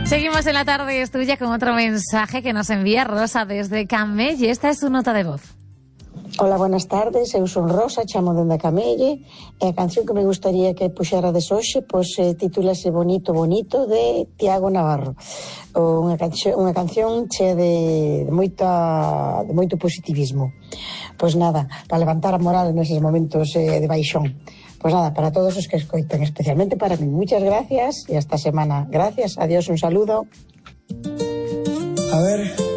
Seguimos en La Tarde es Tuya con otro mensaje que nos envía Rosa desde Camelle. Esta es su nota de voz. Hola, buenas tardes, eu son Rosa, chamo dende Camelle, e a canción que me gustaría que puxerades hoxe, pois titúlase Bonito, Bonito, de Tiago Navarro. Unha canción chea de moito positivismo. Pois nada, para levantar a moral neses momentos de baixón. Pois nada, para todos os que escoitan, especialmente para mí. Muchas gracias e hasta semana. Gracias, adiós, un saludo. A ver...